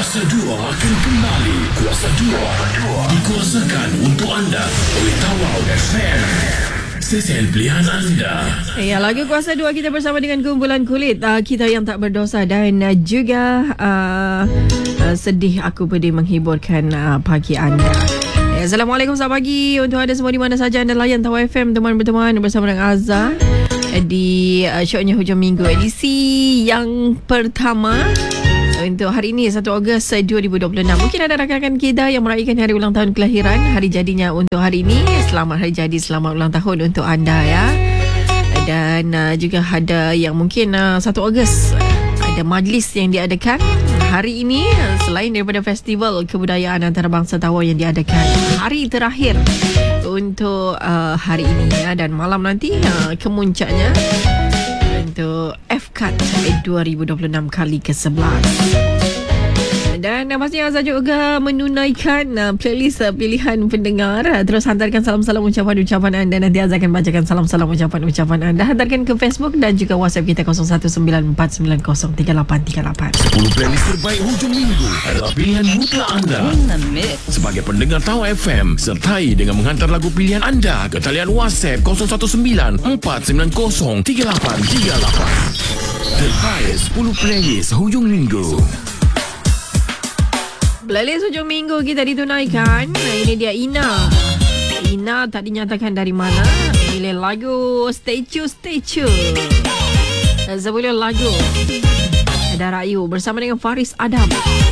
Kuasa 2 akan kembali. Kuasa 2 dikuasakan untuk anda oleh Tawau FM. Stesen pilihan anda. Ya, lagu Kuasa 2 kita bersama dengan kumpulan kulit kita yang tak berdosa dan juga sedih aku pedih menghiburkan pagi anda. Ya, Assalamualaikum, selamat pagi untuk anda semua di mana saja anda layan Tawau FM. Teman berteman bersama dengan Azhar di shownya Hujung Minggu edisi yang pertama untuk hari ini 1 Ogos 2026. Mungkin ada rakan-rakan kita yang meraihkan hari ulang tahun kelahiran, hari jadinya untuk hari ini. Selamat hari jadi, selamat ulang tahun untuk anda ya. Dan juga ada yang mungkin 1 Ogos ada majlis yang diadakan hari ini selain daripada festival kebudayaan antarabangsa Tawau yang diadakan hari terakhir untuk hari ini ya. Dan malam nanti kemuncaknya untuk FCAT 2026 kali ke-11. Dan pastinya Azhar juga menunaikan playlist pilihan pendengar. Terus hantarkan salam-salam ucapan-ucapan anda. Nanti Azhar akan bacakan salam-salam ucapan-ucapan anda. Hantarkan ke Facebook dan juga WhatsApp kita 0194903838. 10 playlist terbaik hujung minggu adalah pilihan mutlak anda. Sebagai pendengar Tawau FM, sertai dengan menghantar lagu pilihan anda ke talian WhatsApp 0194903838. Terbaik 10 playlist hujung minggu. Playlist hujung minggu kita ditunaikan. Ini dia Ina. Ina tak dinyatakan dari mana. Pilih lagu Statue. Sebelum lagu ada Rayu bersama dengan Faris Adam.